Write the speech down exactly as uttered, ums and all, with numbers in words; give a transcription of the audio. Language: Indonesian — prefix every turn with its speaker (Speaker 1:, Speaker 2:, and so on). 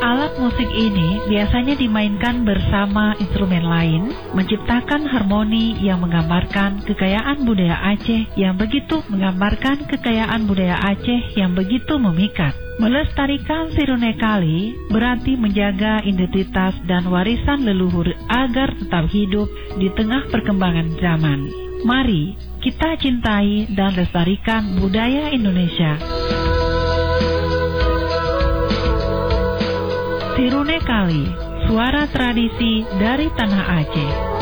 Speaker 1: Alat musik ini biasanya dimainkan bersama instrumen lain, menciptakan harmoni yang menggambarkan kekayaan budaya Aceh yang begitu menggambarkan kekayaan budaya Aceh yang begitu memikat. Melestarikan Sirune Kali berarti menjaga identitas dan warisan leluhur agar tetap hidup di tengah perkembangan zaman. Mari kita cintai dan lestarikan budaya Indonesia. Sirune Kali, suara tradisi dari tanah Aceh.